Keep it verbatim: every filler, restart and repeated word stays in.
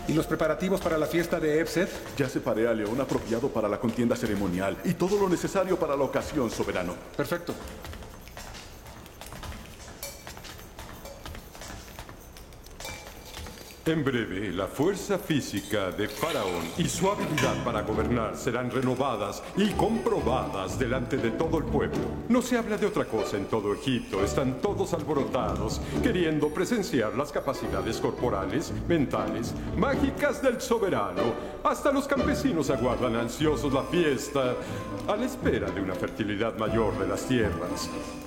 ¿Y los preparativos para la fiesta de Ebset? Ya separé a León apropiado para la contienda ceremonial y todo lo necesario para la ocasión, soberano. Perfecto. En breve, la fuerza física de Faraón y su habilidad para gobernar serán renovadas y comprobadas delante de todo el pueblo. No se habla de otra cosa en todo Egipto. Están todos alborotados, queriendo presenciar las capacidades corporales, mentales, mágicas del soberano. Hasta los campesinos aguardan ansiosos la fiesta, a la espera de una fertilidad mayor de las tierras.